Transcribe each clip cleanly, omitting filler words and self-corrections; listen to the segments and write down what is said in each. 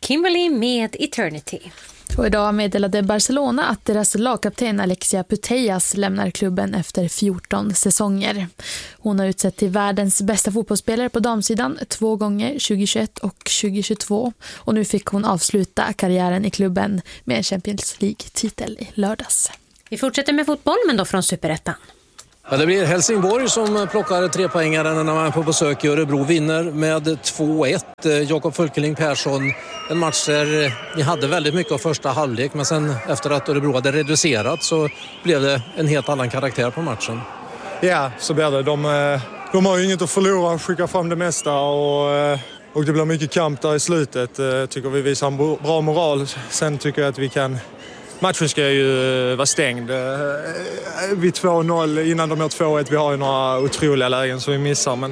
Kimberly med Eternity. Och idag meddelade Barcelona att deras lagkapten Alexia Putellas lämnar klubben efter 14 säsonger. Hon har utsett till världens bästa fotbollsspelare på damsidan 2 gånger, 2021 och 2022. Och nu fick hon avsluta karriären i klubben med en Champions League-titel i lördags. Vi fortsätter med fotboll, men då från Superettan. Ja, det blir Helsingborg som plockar 3 poängare när man är på besök i Örebro, vinner med 2-1. Jakob Fölkeling Persson, en match där ni hade väldigt mycket av första halvlek, men sen efter att Örebro hade reducerat så blev det en helt annan karaktär på matchen. Ja, så blir det. De har ju inget att förlora, skickar fram det mesta och det blir mycket kamp där i slutet. Tycker vi visar en bra moral. Sen tycker jag att vi kan... Matchen ska ju vara stängd. Vid 2-0 innan de gör 2-1. Vi har ju några otroliga lägen som vi missar. Men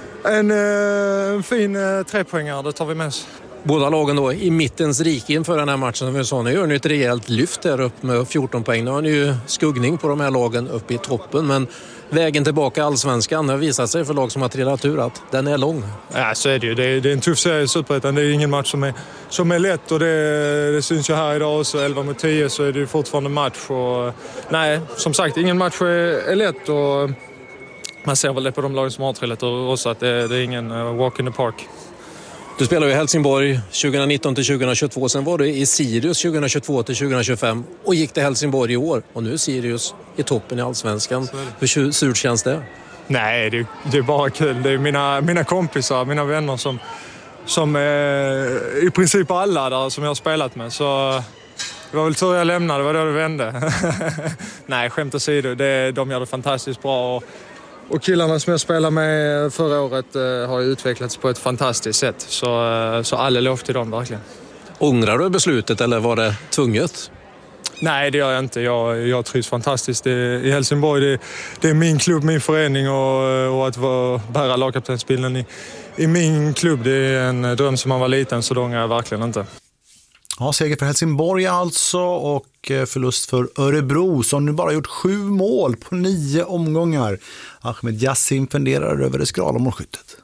en fin 3-poängare, det tar vi med oss. Båda lagen då i mittens rike inför den här matchen, som vi sa, nu gör ni ett rejält lyft där upp med 14 poäng. Nu har ni ju skuggning på de här lagen uppe i toppen, men vägen tillbaka i Allsvenskan har visat sig för lag som har trillat ur att den är lång. Ja, så är det ju. Det är en tuff serie i Superettan. Det är ingen match som är lätt, och det syns ju här idag också. 11-10 så är det ju fortfarande match. Och, nej, som sagt, ingen match är lätt, och man ser väl det på de lag som har trillat ur också att det är ingen walk in the park. Du spelade i Helsingborg 2019 till 2022, sen var du i Sirius 2022 till 2025 och gick till Helsingborg i år. Och nu är Sirius i toppen i Allsvenskan. Hur surt känns det? Nej, det är bara kul. Det är mina kompisar, mina vänner som i princip alla där som jag har spelat med. Så det var väl tur jag lämnade, det var då det vände. Nej, skämt åsido, de gör det fantastiskt bra. Och killarna som jag spelade med förra året har ju utvecklats på ett fantastiskt sätt. Så alla lov till dem verkligen. Ångrar du beslutet eller var det tvunget? Nej, det gör jag inte. Jag trivs fantastiskt i Helsingborg. Det är min klubb, min förening, och att bära lagkaptensbilden i min klubb, det är en dröm som man var liten, så det ångrar jag verkligen inte. Ja, seger för Helsingborg alltså, och förlust för Örebro som nu bara gjort 7 mål på 9 omgångar. Ahmed Yassin funderar över det skrala målskyttet.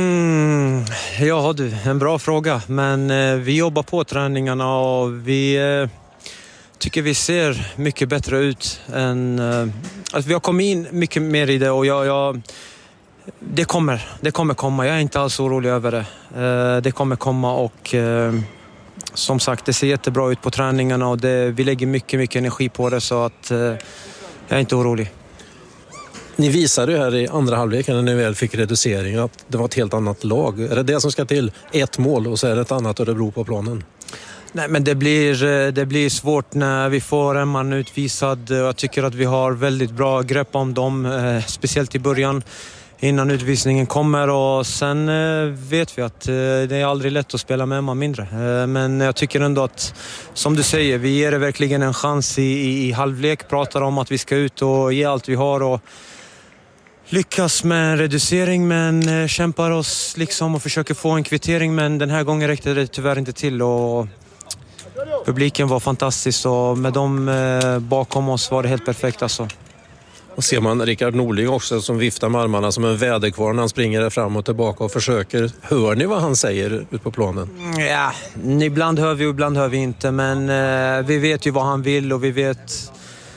Ja du, en bra fråga. Men vi jobbar på träningarna och vi tycker vi ser mycket bättre ut än... vi har kommit in mycket mer i det, och det kommer komma. Jag är inte alls orolig över det. Det kommer komma, och... som sagt, det ser jättebra ut på träningarna och vi lägger mycket energi på det, så att jag är inte orolig. Ni visade ju här i andra halvleken när ni väl fick reducering att det var ett helt annat lag. Är det som ska till? 1 mål och så är det ett annat Örebro på planen? Nej, men det blir svårt när vi får en man utvisad. Jag tycker att vi har väldigt bra grepp om dem, speciellt i början. Innan utvisningen kommer, och sen vet vi att det är aldrig lätt att spela med en man mindre. Men jag tycker ändå att, som du säger, vi ger det verkligen en chans i halvlek. Pratar om att vi ska ut och ge allt vi har och lyckas med en reducering, men kämpar oss liksom och försöker få en kvittering. Men den här gången räckte det tyvärr inte till, och publiken var fantastisk, och med dem bakom oss var det helt perfekt alltså. Och ser man Rickard Norling också som viftar med armarna som en väderkvarn när han springer fram och tillbaka och försöker. Hör ni vad han säger ut på planen? Ja, ibland hör vi och ibland hör vi inte. Men vi vet ju vad han vill, och vi vet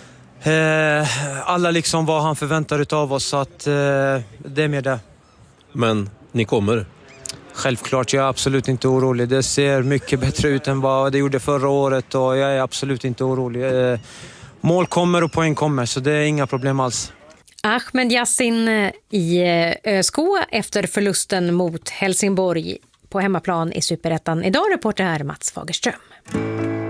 alla liksom vad han förväntar av oss. Så att det är med det. Men ni kommer? Självklart, jag är absolut inte orolig. Det ser mycket bättre ut än vad det gjorde förra året, och jag är absolut inte orolig. Mål kommer och poäng kommer, så det är inga problem alls. Ahmed Yassin i ÖSK efter förlusten mot Helsingborg på hemmaplan i Superettan. Idag reporter här Mats Fagerström.